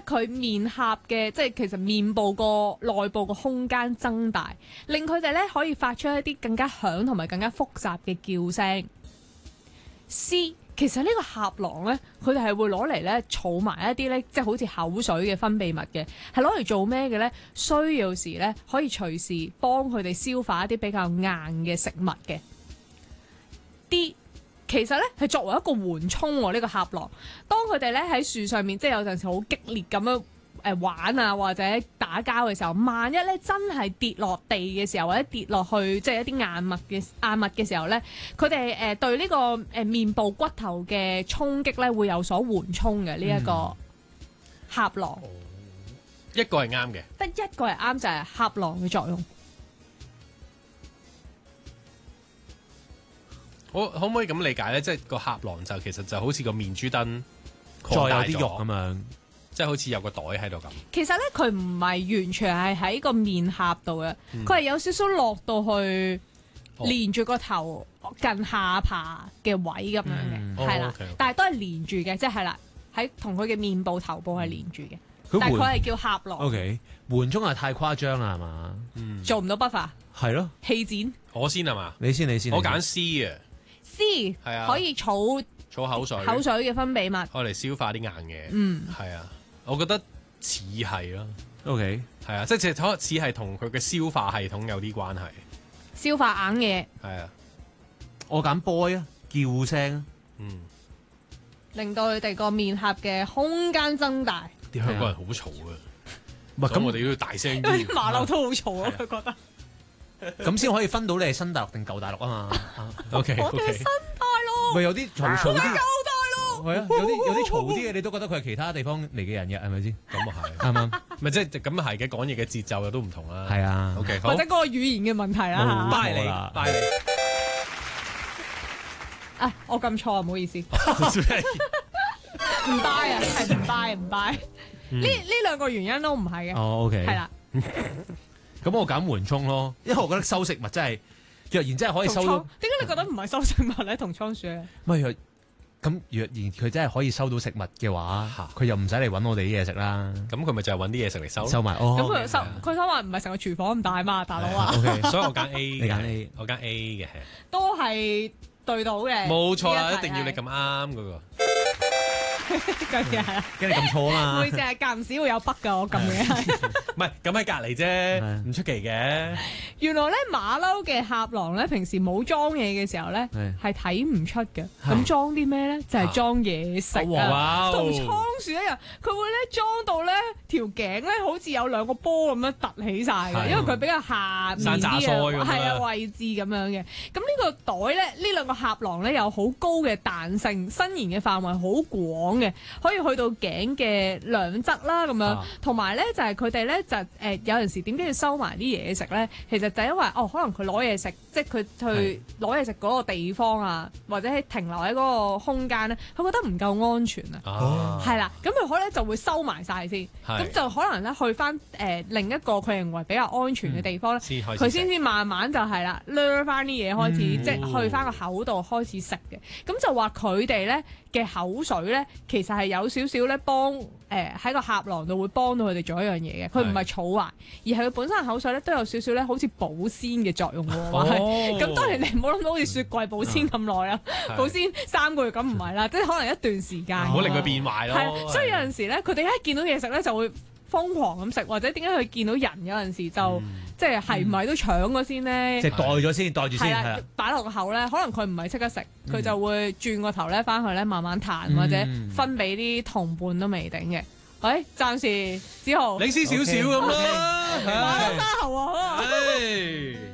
佢面頰嘅即係其實面部個內部個空間增大，令佢哋咧可以發出一啲更加響同埋更加複雜嘅叫聲。C 其實呢個俠囊咧，佢哋係會攞嚟咧儲埋一啲咧，即係好似口水嘅分泌物嘅，係攞嚟做咩嘅咧？需要時咧可以隨時幫佢哋消化一啲比較硬嘅食物嘅。D 其實咧係作為一個緩衝喎，呢個俠囊，當佢哋咧喺樹上面，即係有陣時好激烈咁樣玩啊，或者打交嘅時候，萬一咧真係跌落地嘅時候，或者跌落去即係一啲硬物嘅時候咧，佢哋對呢個面部骨頭嘅衝擊咧會有所緩衝嘅呢一個俠囊。 一個係啱嘅， 得一個係啱，就係俠囊嘅作用。 我可唔可以咁理解咧？即係個俠囊就其實就好似個面珠燈再有擴大咗啲肉咁樣。 即係好似有個袋喺度咁。 其實咧，佢唔係完全係喺個面頰度嘅，佢係有少少落到去連住個頭近下巴嘅位咁樣嘅，係啦。但係都係連住嘅，即係啦，喺同佢嘅面部頭部係連住嘅。但係佢係叫俠囊。 OK， 緩衝係太誇張啦，係嘛？ 做唔到筆法。 係咯。 氣展。 我先係嘛？ 你先。 我揀 C 啊。 C 係啊， 可以儲口水嘅分泌物， 攞嚟消化啲硬嘢。係啊。我覺得似係咯 ，OK， 係啊，即係可能似係同佢嘅消化系統有啲關係。 消化硬嘢。係啊， 我揀 boy 啊，叫聲， 令到佢哋個面頰嘅空間增大。 啲香港人好嘈啊， 唔係咁我哋都要大聲啲。 因為啲馬騮都好嘈啊，佢覺得。 咁先可以分到你係新大陸定舊大陸啊嘛。 OK， 我哋係新大陸。 咪有啲嘈啲。係啊，有啲嘈啲嘅，你都覺得佢係其他地方嚟嘅人嘅，係咪先？ 咁啊係， 啱啱？ 咪即係咁係嘅，講嘢嘅節奏又都唔同啦。 係啊 ，OK， 好。 或者嗰個語言嘅問題啦嚇。 拜你。 啊，我撳錯啊，唔好意思。唔 buy 啊，係唔 buy。呢兩個原因都唔係嘅。 哦 OK。 係啦。 咁我揀緩衝咯，因為我覺得收食物真係若然真係可以收到。 點解你覺得唔係收食物咧？同倉鼠咧？ 唔係咁若然佢真係可以收到食物嘅話，佢又唔使嚟揾我哋啲嘢食啦。 咁佢咪就係揾啲嘢食嚟收埋。 咁佢收埋唔係成個廚房咁大嘛，大佬啊。 OK， 所以我揀 A， 你揀 A， 我揀 A 嘅， 都係對到嘅。 冇錯啦，一定要你咁啱嗰個。 咁嘅係啦， 驚你咁錯啊嘛！ 會成日間唔時會有筆㗎，我撳嘅係。 唔係咁喺隔離啫，唔出奇嘅。 原來咧馬騮嘅俠囊咧，平時冇裝嘢嘅時候咧，係睇唔出嘅。咁裝啲咩咧？就係裝嘢食啊！同倉鼠一樣，佢會咧裝到咧條頸咧，好似有兩個波咁樣凸起晒嘅，因為佢比較下面啲啊位置咁樣嘅。咁呢個袋咧，呢兩個俠囊咧有好高嘅彈性，伸延嘅範圍好廣嘅，可以去到頸嘅兩側啦咁樣。同埋咧就係佢哋咧就有陣時點解要收埋啲嘢食咧？其實就係因為可能佢攞嘢食，即係佢去攞嘢食嗰個地方啊，或者係停留喺嗰個空間咧，佢覺得唔夠安全啊，係啦，咁佢可能就會收埋晒先，咁就可能咧去翻另一個佢認為比較安全嘅地方咧，佢先至慢慢就係啦，掠翻啲嘢開始，即係去翻個口度開始食嘅。咁就話佢哋咧嘅口水咧，其實係有少少咧幫喺個俠囊度會幫到佢哋做一樣嘢嘅，佢唔係儲埋，而係佢本身嘅口水咧都有少少咧好似保鮮嘅作用喎。咁當然你唔好諗到好似雪櫃保鮮咁耐啦，保鮮3個月咁唔係啦，即係可能一段時間。 唔好令佢變壞咯。 係，所以有陣時咧，佢哋一見到嘢食咧就會瘋狂咁食，或者點解佢見到人有陣時就即係唔係都搶咗先咧？ 即係袋住先，係啦， 擺落個口咧，可能佢唔係即刻食，佢就會轉個頭咧翻去咧慢慢彈，或者分俾啲同伴都未定嘅。喂，暫時子豪領先少少咁咯， 馬騮沙喉啊！